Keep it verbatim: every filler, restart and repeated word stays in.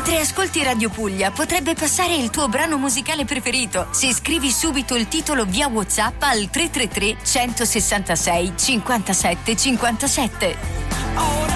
Mentre ascolti Radio Puglia potrebbe passare il tuo brano musicale preferito. Se scrivi subito il titolo via WhatsApp al tre tre tre centosessantasei cinquantasette cinquantasette.